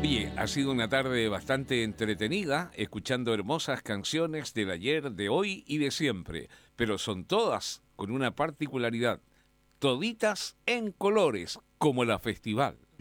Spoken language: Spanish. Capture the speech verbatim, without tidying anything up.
Oye, ha sido una tarde bastante entretenida, escuchando hermosas canciones del ayer, de hoy y de siempre, pero son todas con una particularidad, toditas en colores, como la festival.